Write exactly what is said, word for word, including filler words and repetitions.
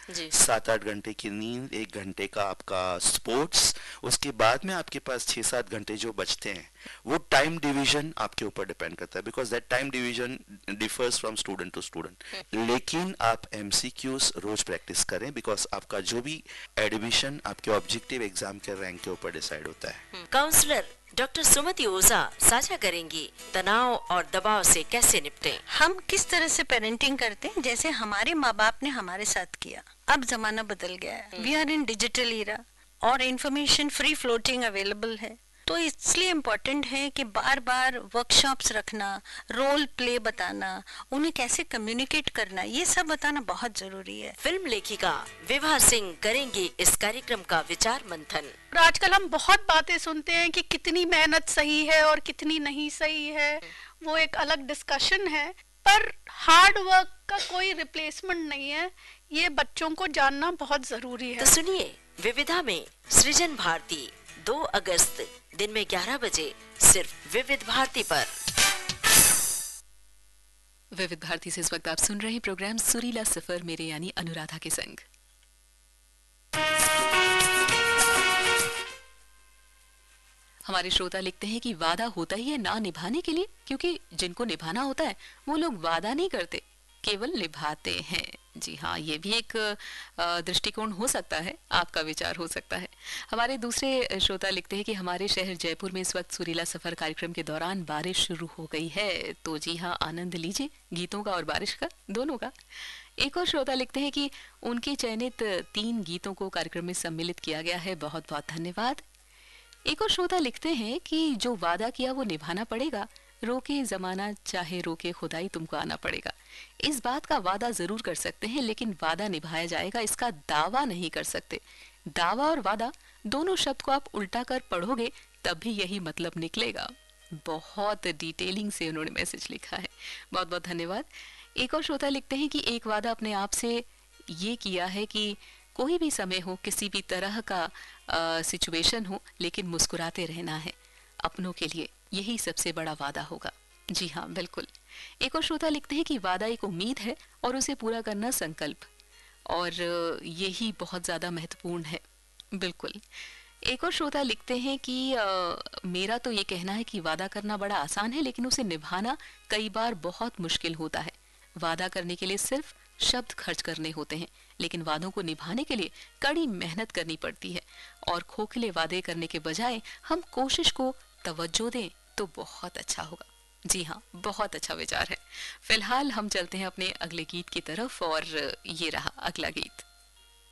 जी। सात आठ घंटे की नींद, एक घंटे का आपका स्पोर्ट्स, उसके बाद में आपके पास छः सात घंटे जो बचते हैं, वो टाइम डिवीजन आपके ऊपर डिपेंड करता है, because that time division differs from student to student. लेकिन आप एमसीक्यूज रोज प्रैक्टिस करें, बिकॉज आपका जो भी एडमिशन आपके ऑब्जेक्टिव एग्जाम के रैंक के ऊपर डिसाइड होता है। काउंसलर डॉक्टर सुमति ओझा साझा करेंगी तनाव और दबाव से कैसे निपटें। हम किस तरह से पेरेंटिंग करते हैं, जैसे हमारे माँ बाप ने हमारे साथ किया। अब जमाना बदल गया है, we are in digital Ira और इंफॉर्मेशन फ्री फ्लोटिंग अवेलेबल है। तो इसलिए इम्पोर्टेंट है कि बार बार वर्कशॉप्स रखना, रोल प्ले बताना, उन्हें कैसे कम्युनिकेट करना, ये सब बताना बहुत जरूरी है। फिल्म लेखिका विभा सिंह करेंगी इस कार्यक्रम का विचार मंथन। और आजकल हम बहुत बातें सुनते हैं कि कितनी मेहनत सही है और कितनी नहीं सही है, वो एक अलग डिस्कशन है, पर हार्ड वर्क का कोई रिप्लेसमेंट नहीं है, ये बच्चों को जानना बहुत जरूरी है। तो सुनिए विविधा में सृजन भारती दो अगस्त दिन में ग्यारह बजे सिर्फ विविध भारती पर। विविध भारती से इस वक्त आप सुन रहे हैं प्रोग्राम सुरीला सफर, मेरे यानी अनुराधा के संग। हमारे श्रोता लिखते हैं कि वादा होता ही है ना निभाने के लिए, क्योंकि जिनको निभाना होता है वो लोग वादा नहीं करते, केवल निभाते हैं। जी हाँ, ये भी एक दृष्टिकोण हो सकता है, आपका विचार हो सकता है। हमारे दूसरे श्रोता लिखते हैं कि हमारे शहर जयपुर में इस वक्त सुरीला सफर कार्यक्रम के दौरान बारिश शुरू हो गई है, तो जी हाँ, आनंद लीजिए गीतों का और बारिश का, दोनों का। एक और श्रोता लिखते हैं कि उनके चयनित तीन गीतों को कार्यक्रम में सम्मिलित किया गया है, बहुत बहुत धन्यवाद। एक और श्रोता लिखते हैं कि जो वादा किया वो निभाना पड़ेगा, रोके जमाना चाहे रोके खुदाई तुमको आना पड़ेगा। इस बात का वादा जरूर कर सकते हैं, लेकिन वादा निभाया जाएगा इसका दावा नहीं कर सकते। दावा और वादा दोनों शब्द को आप उल्टा कर पढ़ोगे तब भी यही मतलब निकलेगा। बहुत डिटेलिंग से उन्होंने मैसेज लिखा है, बहुत बहुत धन्यवाद। एक और श्रोता लिखते हैं कि एक वादा अपने आप से ये किया है कि कोई भी समय हो, किसी भी तरह का सिचुएशन हो, लेकिन मुस्कुराते रहना है अपनों के लिए, यही सबसे बड़ा वादा होगा। जी हाँ, बिल्कुल। एक और श्रोता लिखते हैं कि वादा एक उम्मीद है और उसे पूरा करना संकल्प, और यही बहुत ज़्यादा महत्वपूर्ण है। बिल्कुल। एक और श्रोता लिखते हैं कि आ, मेरा तो ये कहना है कि वादा करना बड़ा आसान है, लेकिन उसे निभाना कई बार बहुत मुश्किल होता है। वादा करने के लिए सिर्फ शब्द खर्च करने होते हैं, लेकिन वादों को निभाने के लिए कड़ी मेहनत करनी पड़ती है, और खोखले वादे करने के बजाय हम कोशिश को तवज्जो दें तो बहुत अच्छा होगा। जी हाँ, बहुत अच्छा विचार है। फिलहाल हम चलते हैं अपने अगले गीत की तरफ, और ये रहा अगला गीत।